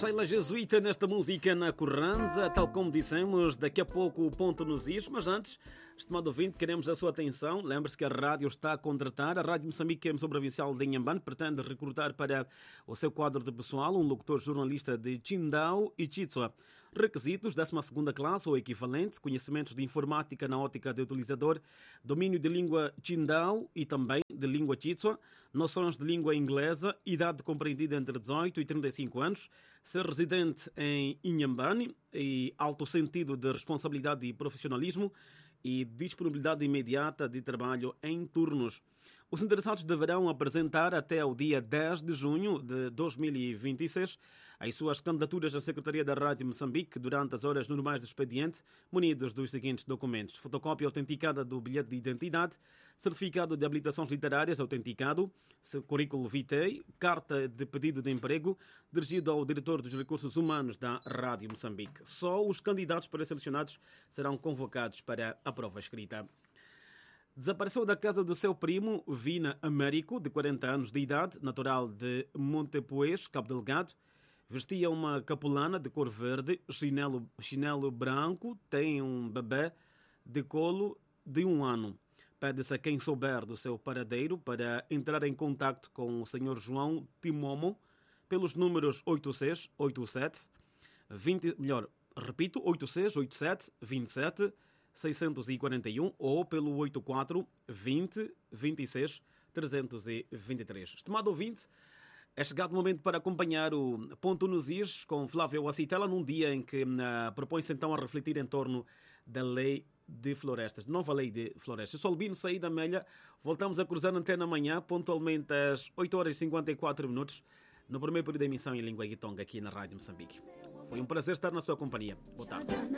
Sheila Jesuíta nesta música na Corranza, tal como dissemos, daqui a pouco o ponto nos is, mas antes, estimado ouvinte, queremos a sua atenção. Lembre-se que a rádio está a contratar, a Rádio Moçambique, emissora provincial de Inhambane, pretende recrutar para o seu quadro de pessoal um locutor jornalista de Chindau e Chitsua. Requisitos: 12ª classe ou equivalente, conhecimentos de informática na ótica de utilizador, domínio de língua Chindau e também de língua Chitsua, noções de língua inglesa, idade compreendida entre 18 e 35 anos, ser residente em Inhambane e alto sentido de responsabilidade e profissionalismo e disponibilidade imediata de trabalho em turnos. Os interessados deverão apresentar até o dia 10 de junho de 2026 as suas candidaturas à Secretaria da Rádio Moçambique durante as horas normais do expediente, munidos dos seguintes documentos: fotocópia autenticada do bilhete de identidade, certificado de habilitações literárias autenticado, seu currículo vitae, carta de pedido de emprego, dirigido ao diretor dos recursos humanos da Rádio Moçambique. Só os candidatos pré-selecionados serão convocados para a prova escrita. Desapareceu da casa do seu primo, Vina Américo, de 40 anos de idade, natural de Montepuez, Cabo Delgado. Vestia uma capulana de cor verde, chinelo branco, tem um bebê de colo de 1 ano. Pede-se a quem souber do seu paradeiro para entrar em contacto com o Sr. João Timomo pelos números 8687 20, repito, 8687 27 641 ou pelo 84 20 26 323. Estimado ouvinte, é chegado o momento para acompanhar o Ponto nos Is com Flávio Acitela, num dia em que propõe-se então a refletir em torno da lei de florestas, nova lei de florestas. Eu sou Albino Saída Amélia, voltamos a cruzar a antena amanhã, pontualmente às 8h54, no primeiro período da emissão em língua guitonga aqui na Rádio Moçambique. Foi um prazer estar na sua companhia. Boa tarde.